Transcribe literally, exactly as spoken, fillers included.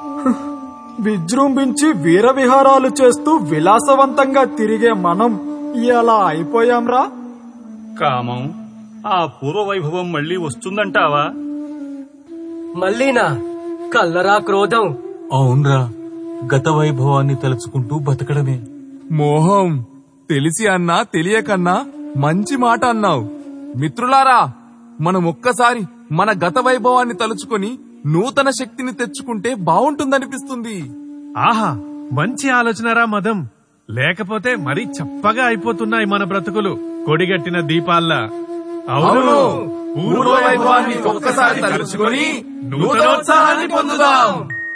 విజృంభించి వీర విహారాలు చేస్తూ విలాసవంతంగా తిరిగే మనం ఎలా అయిపోయాంరా? కామం, ఆ పూర్వ వైభవం మళ్ళీ వస్తుందంటావా? మళ్ళీనా? కల్లరా క్రోధం. అవునరా, గత వైభవాన్ని తలుచుకుంటూ బతకడమే. మోహం, తెలిసి అన్నా తెలియకన్నా మంచి మాట అన్నావు. మిత్రులారా, మనం ఒక్కసారి మన గత వైభవాన్ని తలుచుకొని నూతన శక్తిని తెచ్చుకుంటే బావుంటుందనిపిస్తుంది. ఆహా, మంచి ఆలోచనరా మదం. లేకపోతే మరీ చప్పగా అయిపోతున్నాయి మన బ్రతుకులు కొడిగట్టిన దీపాల్లా. అవును, పూర్వ వైభవాన్ని ఒక్కసారి తలుచుకొని నూతనోత్సాహాన్ని పొందుదాం.